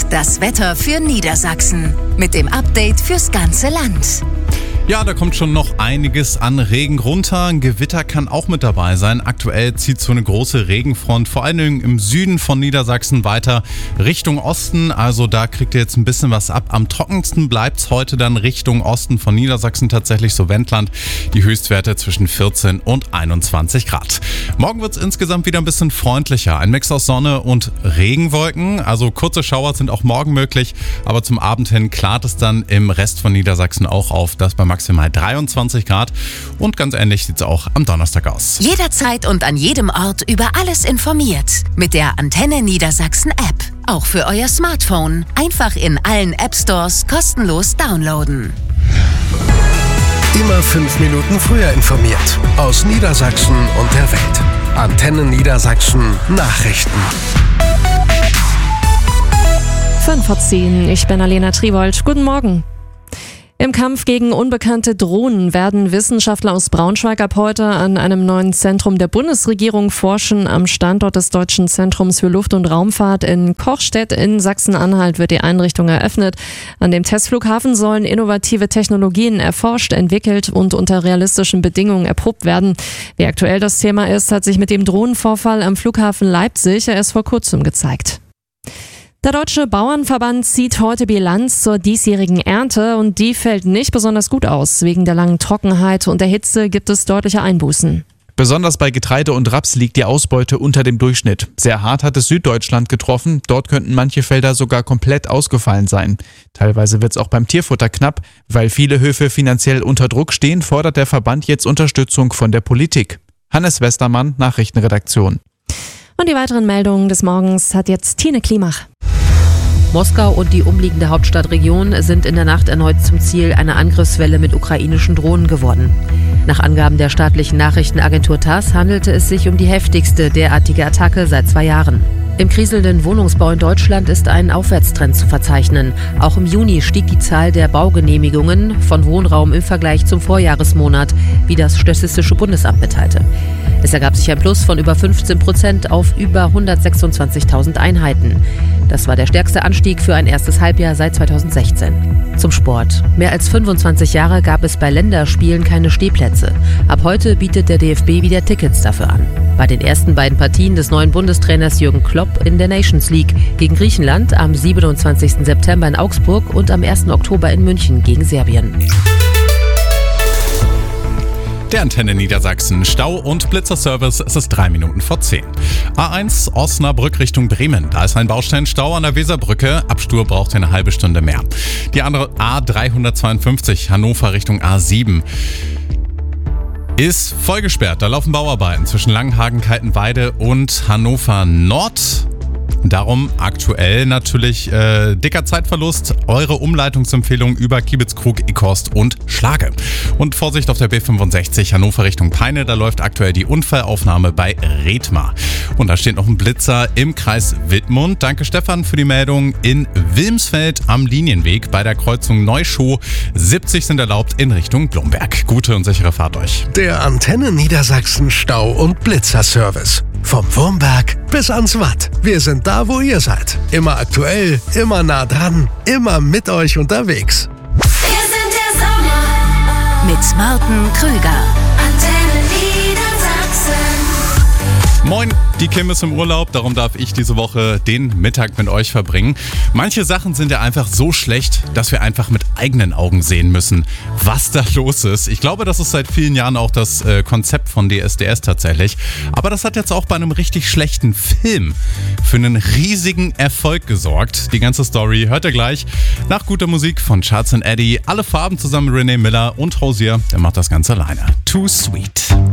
das Wetter für Niedersachsen. Mit dem Update fürs ganze Land. Ja, da kommt schon noch einiges an Regen runter. Ein Gewitter kann auch mit dabei sein. Aktuell zieht so eine große Regenfront, vor allen Dingen im Süden von Niedersachsen, weiter Richtung Osten. Also da kriegt ihr jetzt ein bisschen was ab. Am trockensten bleibt es heute dann Richtung Osten von Niedersachsen, tatsächlich so Wendland. Die Höchstwerte zwischen 14 und 21 Grad. Morgen wird es insgesamt wieder ein bisschen freundlicher. Ein Mix aus Sonne und Regenwolken. Also kurze Schauer sind auch morgen möglich. Aber zum Abend hin klart es dann im Rest von Niedersachsen auch auf, dass bei maximal 23 Grad. Und ganz ähnlich sieht es auch am Donnerstag aus. Jederzeit und an jedem Ort über alles informiert. Mit der Antenne Niedersachsen App. Auch für euer Smartphone. Einfach in allen App-Stores kostenlos downloaden. Immer 5 Minuten früher informiert. Aus Niedersachsen und der Welt. Antenne Niedersachsen Nachrichten. 5:10, ich bin Alena Triwold. Guten Morgen. Im Kampf gegen unbekannte Drohnen werden Wissenschaftler aus Braunschweig ab heute an einem neuen Zentrum der Bundesregierung forschen. Am Standort des Deutschen Zentrums für Luft- und Raumfahrt in Kochstedt in Sachsen-Anhalt wird die Einrichtung eröffnet. An dem Testflughafen sollen innovative Technologien erforscht, entwickelt und unter realistischen Bedingungen erprobt werden. Wie aktuell das Thema ist, hat sich mit dem Drohnenvorfall am Flughafen Leipzig erst vor kurzem gezeigt. Der Deutsche Bauernverband zieht heute Bilanz zur diesjährigen Ernte und die fällt nicht besonders gut aus. Wegen der langen Trockenheit und der Hitze gibt es deutliche Einbußen. Besonders bei Getreide und Raps liegt die Ausbeute unter dem Durchschnitt. Sehr hart hat es Süddeutschland getroffen. Dort könnten manche Felder sogar komplett ausgefallen sein. Teilweise wird es auch beim Tierfutter knapp. Weil viele Höfe finanziell unter Druck stehen, fordert der Verband jetzt Unterstützung von der Politik. Hannes Westermann, Nachrichtenredaktion. Und die weiteren Meldungen des Morgens hat jetzt Tine Klimach. Moskau und die umliegende Hauptstadtregion sind in der Nacht erneut zum Ziel einer Angriffswelle mit ukrainischen Drohnen geworden. Nach Angaben der staatlichen Nachrichtenagentur TASS handelte es sich um die heftigste derartige Attacke seit 2 Jahren. Im kriselnden Wohnungsbau in Deutschland ist ein Aufwärtstrend zu verzeichnen. Auch im Juni stieg die Zahl der Baugenehmigungen von Wohnraum im Vergleich zum Vorjahresmonat, wie das Statistische Bundesamt mitteilte. Es ergab sich ein Plus von über 15% auf über 126.000 Einheiten. Das war der stärkste Anstieg für ein erstes Halbjahr seit 2016. Zum Sport. Mehr als 25 Jahre gab es bei Länderspielen keine Stehplätze. Ab heute bietet der DFB wieder Tickets dafür an. Bei den ersten beiden Partien des neuen Bundestrainers Jürgen Klopp in der Nations League gegen Griechenland am 27. September in Augsburg und am 1. Oktober in München gegen Serbien. Der Antenne Niedersachsen Stau- und Blitzerservice, es ist 3 Minuten vor 10. A1 Osnabrück Richtung Bremen. Da ist ein Baustellenstau an der Weserbrücke. Abstur braucht eine halbe Stunde mehr. Die andere A352 Hannover Richtung A7 ist voll gesperrt. Da laufen Bauarbeiten zwischen Langenhagen, Kaltenweide und Hannover Nord. Darum aktuell natürlich dicker Zeitverlust. Eure Umleitungsempfehlung über Kiebitzkrug, Ickhorst und Schlage. Und Vorsicht auf der B65 Hannover Richtung Peine. Da läuft aktuell die Unfallaufnahme bei Rethmar. Und da steht noch ein Blitzer im Kreis Wittmund. Danke Stefan für die Meldung. In Wilmsfeld am Linienweg bei der Kreuzung Neuschow. 70 sind erlaubt in Richtung Blomberg. Gute und sichere Fahrt euch. Der Antenne Niedersachsen Stau- und Blitzerservice. Vom Wurmberg bis ans Watt. Wir sind da, wo ihr seid. Immer aktuell, immer nah dran, immer mit euch unterwegs. Wir sind der Sommer. Mit Martin Krüger. Antenne Niedersachsen. Moin, die Kim ist im Urlaub, darum darf ich diese Woche den Mittag mit euch verbringen. Manche Sachen sind ja einfach so schlecht, dass wir einfach mit eigenen Augen sehen müssen, was da los ist. Ich glaube, das ist seit vielen Jahren auch das Konzept von DSDS tatsächlich. Aber das hat jetzt auch bei einem richtig schlechten Film für einen riesigen Erfolg gesorgt. Die ganze Story hört ihr gleich nach guter Musik von Charles & Eddie. Alle Farben zusammen mit René Miller und Hosier, der macht das Ganze alleine. Too Sweet.